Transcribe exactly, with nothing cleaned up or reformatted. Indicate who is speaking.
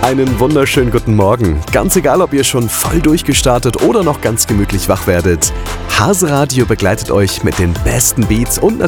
Speaker 1: Einen wunderschönen guten Morgen. Ganz egal, ob ihr schon voll durchgestartet oder noch ganz gemütlich wach werdet. Hase Radio begleitet euch mit den besten Beats und